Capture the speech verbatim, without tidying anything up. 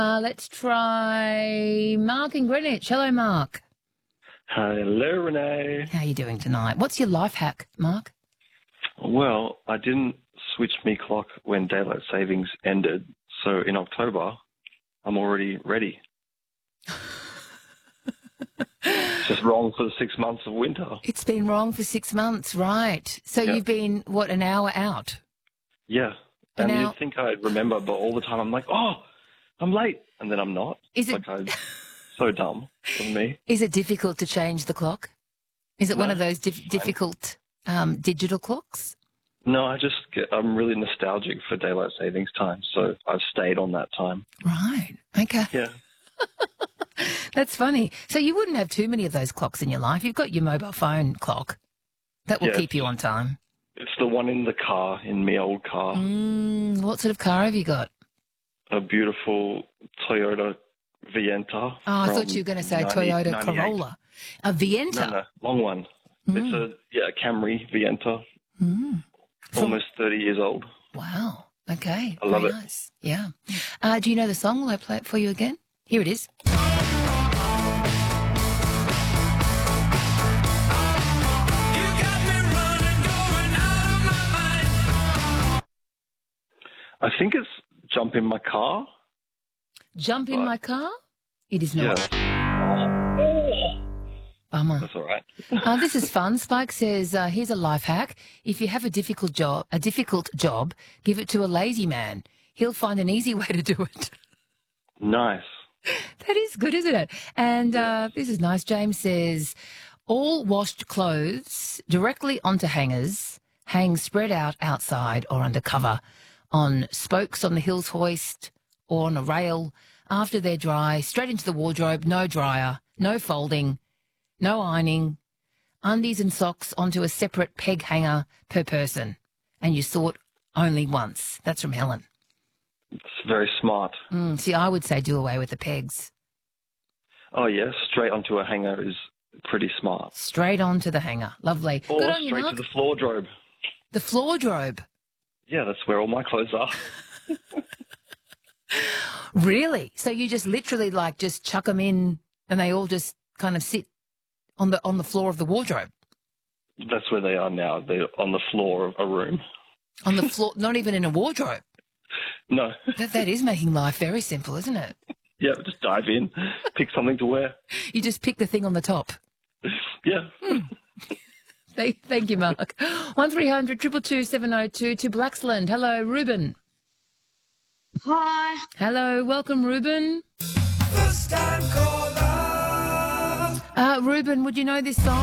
Uh, let's try Mark in Greenwich. Hello, Mark. Hello, Renee. How are you doing tonight? What's your life hack, Mark? Well, I didn't switch me clock when daylight savings ended, so in October, I'm already ready. It's just wrong for the six months of winter. It's been wrong for six months, right? So Yeah. you've been, what, an hour out? Yeah. An And hour- you'd think I'd remember, but all the time I'm like, oh, I'm late. And then I'm not. Is it- Like, I'm so dumb of me. Is it difficult to change the clock? Is it one No, of those dif- difficult um, digital clocks? No, I just get, I'm really nostalgic for daylight savings time, so I've stayed on that time. Right. Okay. Yeah. That's funny. So you wouldn't have too many of those clocks in your life. You've got your mobile phone clock. That will Yeah. keep you on time. It's the one in the car, in my old car. Mm, what sort of car have you got? A beautiful Toyota Vienta. Oh, I thought you were going to say Toyota Corolla. A Vienta. No, no, long one. Mm. It's a yeah a Camry Vienta, Mm. From- almost thirty years old. Wow. Okay. I love Very it. nice. Yeah. Uh, do you know the song? Will I play it for you again? Here it is. I think it's Jump in My Car. Jump in Right. my car? It is Yeah. not. Bummer. That's all right. Uh, this is fun. Spike says, uh, here's a life hack. If you have a difficult job, a difficult job, give it to a lazy man. He'll find an easy way to do it. Nice. That is good, isn't it? And uh, this is nice. James says, all washed clothes directly onto hangers, hang spread out outside or under cover, on spokes on the hills hoist or on a rail. After they're dry, straight into the wardrobe, no dryer, no folding, no ironing, undies and socks onto a separate peg hanger per person. And you sort only once. That's from Helen. It's very smart. Mm, see, I would say do away with the pegs. Oh, yeah, straight onto a hanger is pretty smart. Straight onto the hanger. Lovely. Or Good on you, straight Mark. to the floor drobe. The floor drobe. Yeah, that's where all my clothes are. Really? So you just literally like just chuck them in and they all just kind of sit on the on the floor of the wardrobe? That's where they are now. They're on the floor of a room. On the floor, not even in a wardrobe. No. That, that is making life very simple, isn't it? Yeah, just dive in, pick something to wear. You just pick the thing on the top. Yeah. Thank, thank you, Mark. one three hundred two two two seven oh two to Blacksland. Hello, Ruben. Hi. Hello, welcome, Ruben. First time caller. Uh, Ruben, would you know this song?